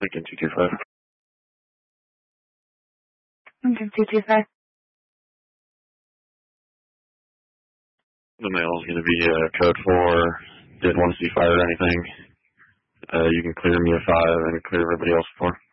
Lincoln 225. Lincoln 225. The mail is going to be code 4. Didn't want to see fire or anything. You can clear me at 5 and clear everybody else at 4.